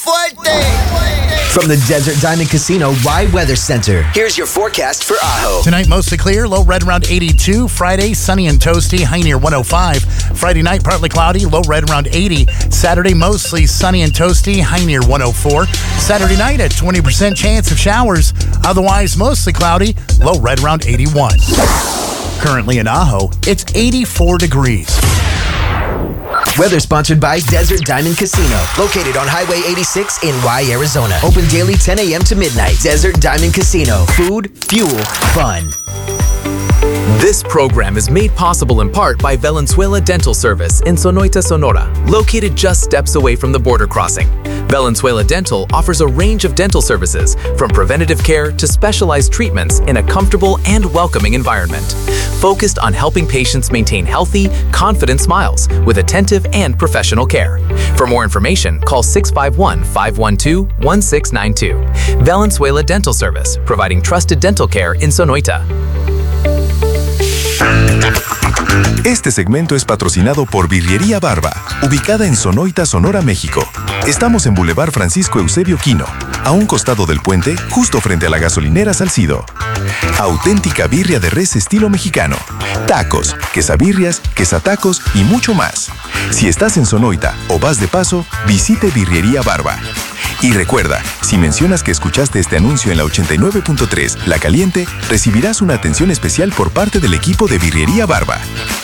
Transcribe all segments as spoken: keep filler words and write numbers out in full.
From the Desert Diamond Casino Y Weather Center, here's your forecast for Ajo. Tonight, mostly clear, low red around eighty-two. Friday, sunny and toasty, high near one oh five. Friday night, partly cloudy, low red around eighty. Saturday, mostly sunny and toasty, high near one oh four. Saturday night, a twenty percent chance of showers. Otherwise, mostly cloudy, low red around eighty-one. Currently in Ajo, it's eighty-four degrees. Weather sponsored by Desert Diamond Casino, located on Highway eighty-six in Y, Arizona. Open daily ten a.m. to midnight. Desert Diamond Casino. Food, fuel, fun. This program is made possible in part by Valenzuela Dental Service in Sonoita, Sonora, located just steps away from the border crossing. Valenzuela Dental offers a range of dental services, from preventative care to specialized treatments in a comfortable and welcoming environment, focused on helping patients maintain healthy, confident smiles with attentive and professional care. For more information, call six five one, five one two, one six nine two. Valenzuela Dental Service, providing trusted dental care in Sonoita. Este segmento es patrocinado por Birrería Barba, ubicada en Sonoita, Sonora, México. Estamos en Boulevard Francisco Eusebio Quino, a un costado del puente, justo frente a la gasolinera Salcido. Auténtica birria de res estilo mexicano. Tacos, quesabirrias, quesatacos y mucho más. Si estás en Sonoita o vas de paso, visite Birrería Barba. Y recuerda, si mencionas que escuchaste este anuncio en la ochenta y nueve punto tres La Caliente, recibirás una atención especial por parte del equipo de Birrería Barba.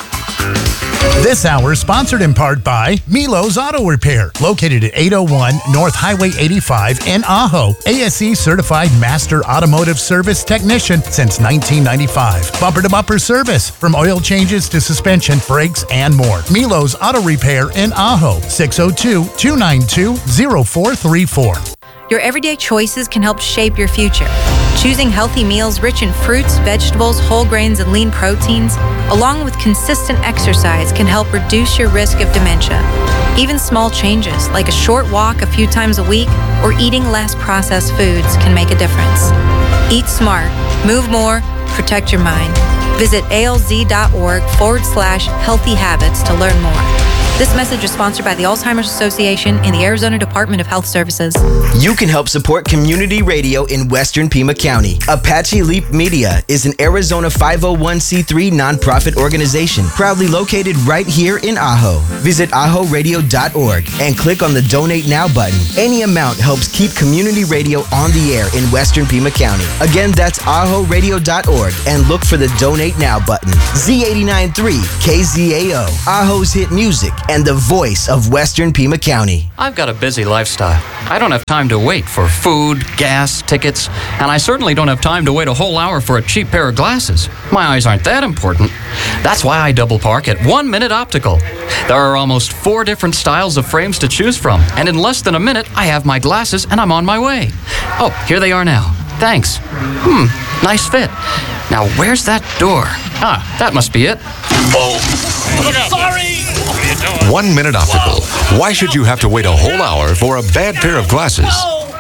This hour is sponsored in part by Milo's Auto Repair, located at eight oh one North Highway eighty-five in Ajo. A S E certified master automotive service technician since nineteen ninety-five. Bumper-to-bumper service, from oil changes to suspension, brakes, and more. Milo's Auto Repair in Ajo, six oh two, two nine two, oh four three four. Your everyday choices can help shape your future. Choosing healthy meals rich in fruits, vegetables, whole grains, and lean proteins, along with consistent exercise, can help reduce your risk of dementia. Even small changes, like a short walk a few times a week or eating less processed foods, can make a difference. Eat smart, move more, protect your mind. Visit alz.org forward slash healthy habits to learn more. This message is sponsored by the Alzheimer's Association and the Arizona Department of Health Services. You can help support community radio in Western Pima County. Apache Leap Media is an Arizona five oh one c three nonprofit organization proudly located right here in Ajo. Visit ajo radio dot org and click on the Donate Now button. Any amount helps keep community radio on the air in Western Pima County. Again, that's ajo radio dot org and look for the Donate Now button. Z eighty-nine point three K Z A O, Ajo's hit music and the voice of Western Pima County. I've got a busy lifestyle. I don't have time to wait for food, gas, tickets, and I certainly don't have time to wait a whole hour for a cheap pair of glasses. My eyes aren't that important. That's why I double park at One Minute Optical. There are almost four different styles of frames to choose from, and in less than a minute, I have my glasses and I'm on my way. Oh, here they are now. Thanks. Hmm, nice fit. Now, where's that door? Ah, that must be it. Oh. Sorry! One Minute Optical. Why should you have to wait a whole hour for a bad pair of glasses?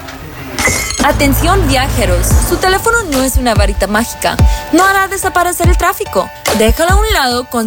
Atención viajeros, su teléfono no es una varita mágica, no hará desaparecer el tráfico. Déjalo a un lado con